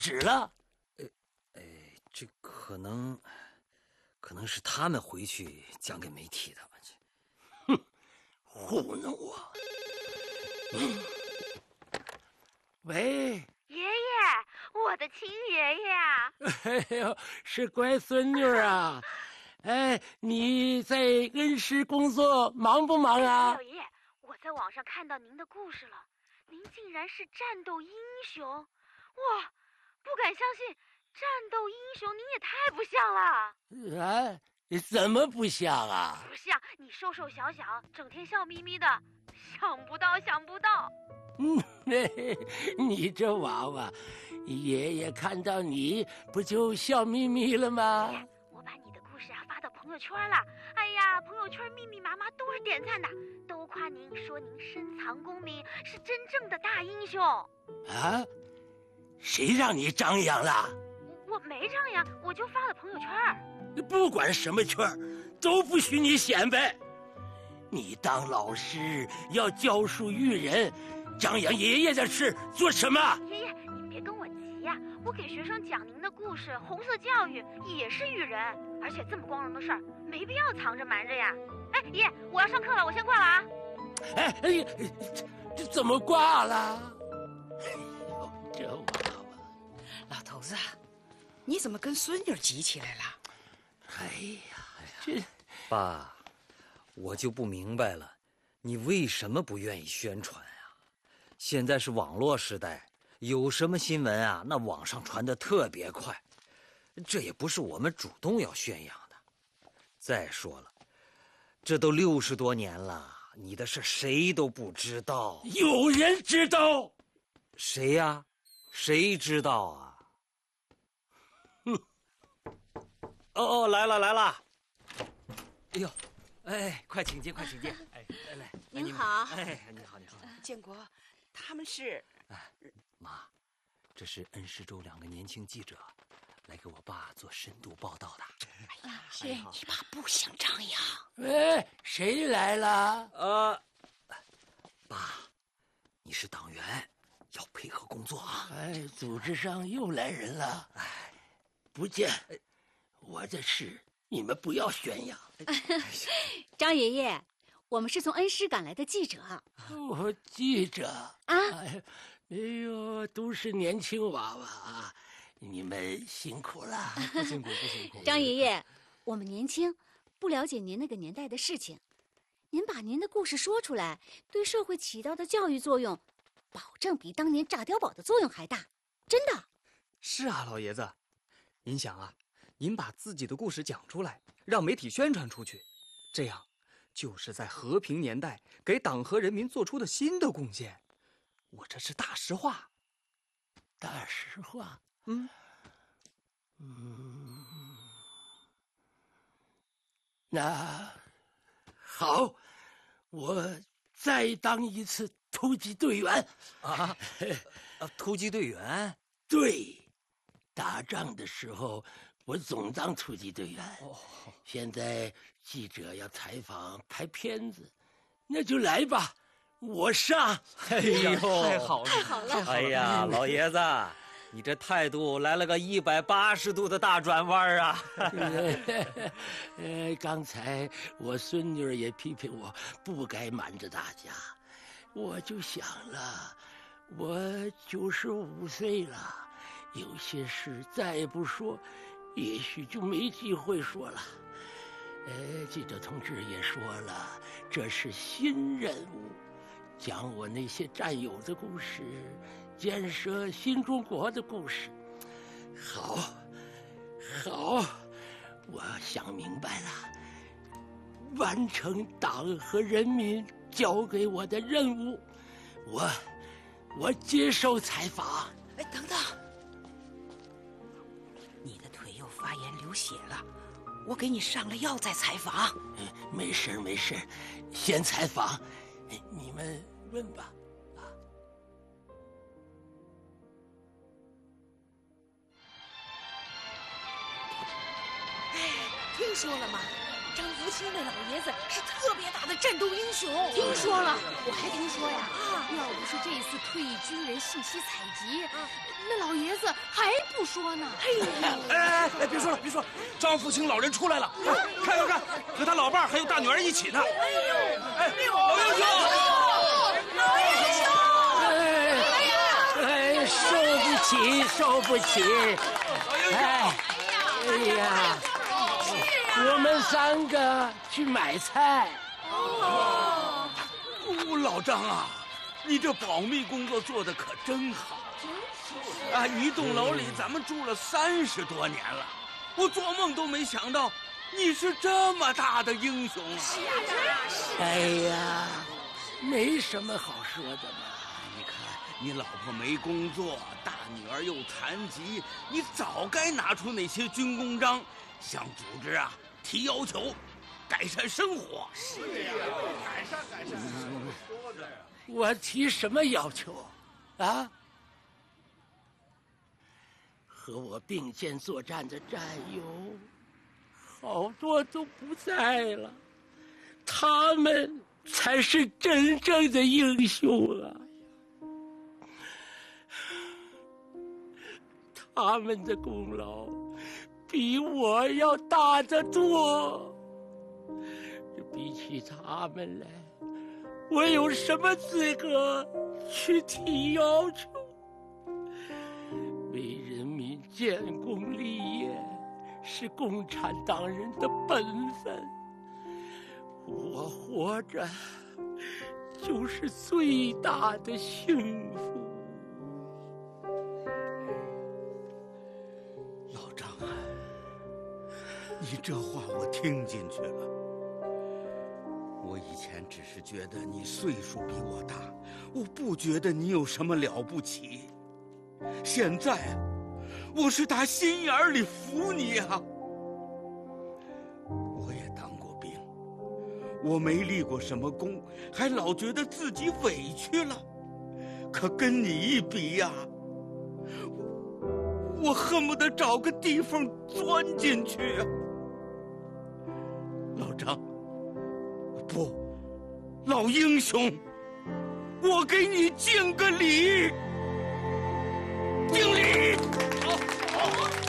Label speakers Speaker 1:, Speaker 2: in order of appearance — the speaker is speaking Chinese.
Speaker 1: 止了？
Speaker 2: 这可能是他们回去讲给媒体的。
Speaker 1: 哼，糊弄我！喂，
Speaker 3: 爷爷，我的亲爷爷啊！
Speaker 1: 哎呦，是乖孙女啊！哎，你在恩施工作忙不忙啊？
Speaker 3: 老爷爷，我在网上看到您的故事了，您竟然是战斗英雄！哇，不敢相信，战斗英雄您也太不像了！
Speaker 1: 啊，怎么不像啊？
Speaker 3: 不像，你瘦瘦小小，整天笑眯眯的，想不到，想不到。
Speaker 1: 你这娃娃，爷爷看到你不就笑眯眯了吗？
Speaker 3: 我把你的故事发到朋友圈了，哎呀，朋友圈密密麻麻都是点赞的，都夸您，说您深藏功名，是真正的大英雄。
Speaker 1: 啊？谁让你张扬了？
Speaker 3: 我没张扬，我就发了朋友圈。
Speaker 1: 不管什么圈都不许你显摆。你当老师要教书育人，张扬爷爷的事做什么？
Speaker 3: 爷爷，您别跟我急呀，我给学生讲您的故事，红色教育也是育人，而且这么光荣的事儿，没必要藏着瞒着呀。哎，爷爷，我要上课了，我先挂了啊。
Speaker 1: 哎，这怎么挂了？哎呦，这娃娃！
Speaker 4: 老头子，你怎么跟孙女急起来了？
Speaker 1: 哎呀，这
Speaker 2: 爸，我就不明白了，你为什么不愿意宣传啊？现在是网络时代，有什么新闻啊，那网上传得特别快，这也不是我们主动要宣扬的。再说了，这都60多年了，你的事谁都不知道。
Speaker 1: 有人知道？
Speaker 2: 谁呀？谁知道啊？哦，来了！哎呦，哎，快请进，快请进！哎，来，
Speaker 4: 您好。
Speaker 2: 哎，你好。
Speaker 4: 建国，他们是……
Speaker 2: 妈，这是恩施州2个年轻记者，来给我爸做深度报道的。
Speaker 4: 哎呀，你爸不想张扬。
Speaker 1: 哎，谁来了？
Speaker 2: 爸，你是党员，要配合工作啊。
Speaker 1: 哎，组织上又来人了。哎，不见。我的事你们不要宣扬。
Speaker 5: 张爷爷，我们是从恩施赶来的记者。
Speaker 1: 我记者
Speaker 5: 啊？
Speaker 1: 哎呦，都是年轻娃娃啊，你们辛苦了。
Speaker 2: 不辛苦。
Speaker 5: 张爷爷，我们年轻，不了解您那个年代的事情，您把您的故事说出来，对社会起到的教育作用，保证比当年炸碉堡的作用还大，真的。
Speaker 6: 是啊，老爷子，您想啊，您把自己的故事讲出来，让媒体宣传出去，这样就是在和平年代给党和人民做出的新的贡献。我这是大实话。
Speaker 1: 大实话？那好，我再当一次突击队员。
Speaker 2: 突击队员？
Speaker 1: 对，打仗的时候我总当突击队员。现在记者要采访拍片子，那就来吧，我上。
Speaker 2: 哎呦，
Speaker 6: 太好了，
Speaker 5: 太好了！
Speaker 2: 哎呀，老爷子，你这态度来了个180度的大转弯啊！
Speaker 1: 刚才我孙女也批评我不该瞒着大家，我就想了，我95岁了，有些事再不说，也许就没机会说了。记者同志也说了，这是新任务，讲我那些战友的故事，建设新中国的故事。好，我想明白了，完成党和人民交给我的任务，我接受采访。
Speaker 4: 哎，等等，你的腿又发炎流血了，我给你上了药再采访。
Speaker 1: 没事，先采访，你们问吧。
Speaker 4: 听说了吗？ 张福清那老爷子是特别大的战斗英雄。
Speaker 5: 听说了，我还听说呀，要不是这次退役军人信息采集，那老爷子还不说呢。
Speaker 7: 哎，别说了，张福清老人出来了，看，和他老伴还有大女儿一起呢。老英雄！
Speaker 1: 受不起！哎呀，我们3个去买菜。
Speaker 7: 老张啊，你这保密工作做得可真好啊！一栋楼里咱们住了30多年了，我做梦都没想到你是这么大的英雄啊！
Speaker 4: 是呀，真是。
Speaker 1: 哎呀，没什么好说的嘛。
Speaker 7: 你看，你老婆没工作，大女儿又残疾，你早该拿出那些军功章，向组织啊提要求，改善生活。是呀，改善。
Speaker 1: 我提什么要求啊？和我并肩作战的战友，好多都不在了，他们才是真正的英雄啊！他们的功劳比我要大得多。比起他们来，我有什么资格去提要求？为人民建功立业是共产党人的本分，我活着就是最大的幸福。
Speaker 7: 老张啊，你这话我听进去了。我以前只是觉得你岁数比我大，我不觉得你有什么了不起。现在我是打心眼里服你啊！我也当过兵，我没立过什么功，还老觉得自己委屈了。可跟你一比呀，我恨不得找个地缝钻进去啊！老张，不，老英雄，我给你敬个礼，敬礼！好。